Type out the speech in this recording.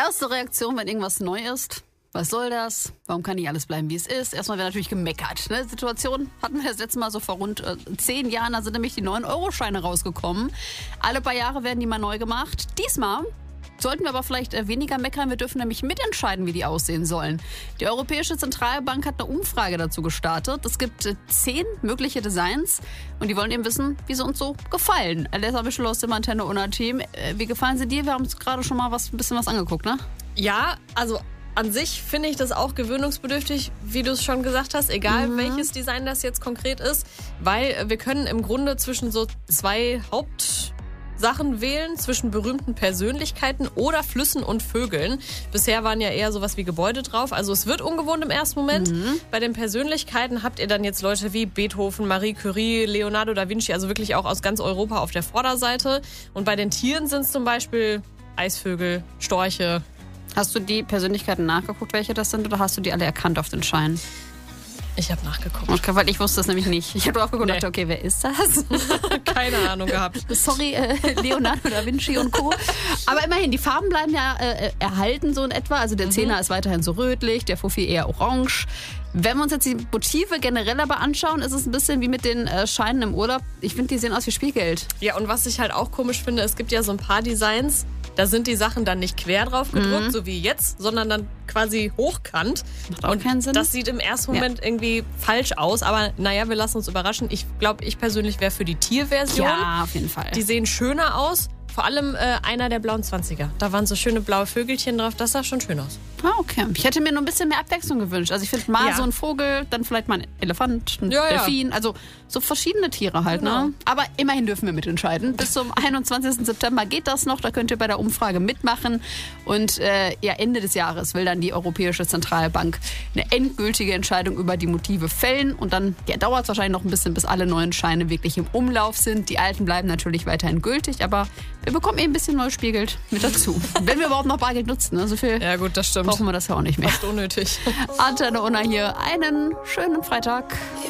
Erste Reaktion, wenn irgendwas neu ist. Was soll das? Warum kann nicht alles bleiben, wie es ist? Erstmal wird natürlich gemeckert. Ne? Situation hatten wir das letzte Mal so vor rund 10 Jahren. Da sind nämlich die 9-Euro-Scheine rausgekommen. Alle paar Jahre werden die mal neu gemacht. Diesmal sollten wir aber vielleicht weniger meckern. Wir dürfen nämlich mitentscheiden, wie die aussehen sollen. Die Europäische Zentralbank hat eine Umfrage dazu gestartet. Es gibt 10 mögliche Designs und die wollen eben wissen, wie sie uns so gefallen. Alessa Mischel aus dem Antenne Unna Team. Wie gefallen sie dir? Wir haben uns gerade schon mal ein bisschen was angeguckt, ne? Ja, also an sich finde ich das auch gewöhnungsbedürftig, wie du es schon gesagt hast, egal welches Design das jetzt konkret ist, weil wir können im Grunde zwischen so 2 Hauptsachen wählen, zwischen berühmten Persönlichkeiten oder Flüssen und Vögeln. Bisher waren ja eher sowas wie Gebäude drauf, also es wird ungewohnt im ersten Moment. Bei den Persönlichkeiten habt ihr dann jetzt Leute wie Beethoven, Marie Curie, Leonardo da Vinci, also wirklich auch aus ganz Europa auf der Vorderseite. Und bei den Tieren sind es zum Beispiel Eisvögel, Storche. Hast du die Persönlichkeiten nachgeguckt, welche das sind, oder hast du die alle erkannt auf den Scheinen? Ich habe nachgeguckt. Okay, weil ich wusste es nämlich nicht. Ich habe drauf geguckt und dachte, okay, wer ist das? Keine Ahnung gehabt. Sorry, Leonardo da Vinci und Co. Aber immerhin, die Farben bleiben ja erhalten so in etwa. Also der Zehner ist weiterhin so rötlich, der Fuffi eher orange. Wenn wir uns jetzt die Motive generell aber anschauen, ist es ein bisschen wie mit den Scheinen im Urlaub. Ich finde, die sehen aus wie Spielgeld. Ja, und was ich halt auch komisch finde, es gibt ja so ein paar Designs, da sind die Sachen dann nicht quer drauf gedruckt, so wie jetzt, sondern dann quasi hochkant. Macht auch keinen Sinn. Das sieht im ersten Moment irgendwie falsch aus, aber naja, wir lassen uns überraschen. Ich glaube, ich persönlich wäre für die Tierversion. Ja, auf jeden Fall. Die sehen schöner aus. Vor allem einer der blauen 20er. Da waren so schöne blaue Vögelchen drauf. Das sah schon schön aus. Ah, okay. Ich hätte mir nur ein bisschen mehr Abwechslung gewünscht. Also ich finde mal so ein Vogel, dann vielleicht mal ein Elefant, ein Delfin. Also so verschiedene Tiere halt. Genau. Ne? Aber immerhin dürfen wir mitentscheiden. Bis zum 21. September geht das noch. Da könnt ihr bei der Umfrage mitmachen. Und Ende des Jahres will dann die Europäische Zentralbank eine endgültige Entscheidung über die Motive fällen. Und dann dauert es wahrscheinlich noch ein bisschen, bis alle neuen Scheine wirklich im Umlauf sind. Die alten bleiben natürlich weiterhin gültig, aber wir bekommen eben ein bisschen neues Spielgeld mit dazu. Wenn wir überhaupt noch Bargeld nutzen. Ne? So viel ja gut, das stimmt. brauchen wir das ja auch nicht mehr. Fast unnötig. Antenne Unna hier. Einen schönen Freitag.